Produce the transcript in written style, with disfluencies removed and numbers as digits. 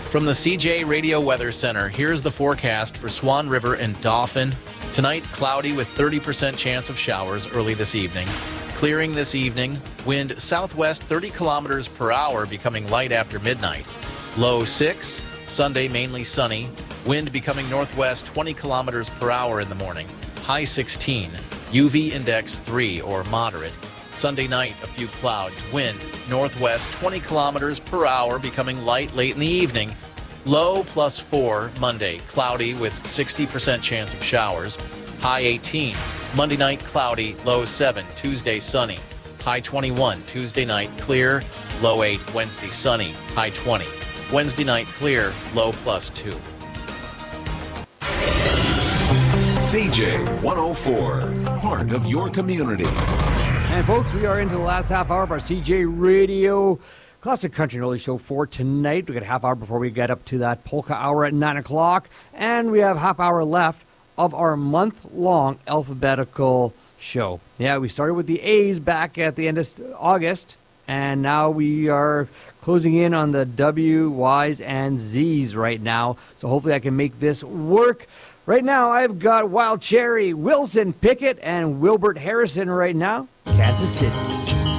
From the CJ Radio Weather Center, here's the forecast for Swan River and Dauphin. Tonight, cloudy with 30% chance of showers early this evening. Clearing this evening, wind southwest 30 kilometers per hour, becoming light after midnight. Low 6. Sunday, mainly sunny. Wind becoming northwest 20 kilometers per hour in the morning. High 16. UV index 3 or moderate. Sunday night, a few clouds. Wind northwest 20 kilometers per hour, becoming light late in the evening. Low +4 Monday, cloudy with 60% chance of showers. High 18. Monday night, cloudy. Low 7. Tuesday, sunny. High 21. Tuesday night, clear. Low 8. Wednesday, sunny. High 20. Wednesday night, clear. Low +2. CJ 104, part of your community. And folks, we are into the last half hour of our CJ Radio Classic Country and Oldies show for tonight. We got a half hour before we get up to that polka hour at 9 o'clock. And we have half hour left of our month-long alphabetical show. Yeah, we started with the A's back at the end of August. And now we are closing in on the W, Y's, and Z's right now. So hopefully I can make this work. Right now, I've got Wild Cherry, Wilson Pickett, and Wilbert Harrison right now. Kansas City.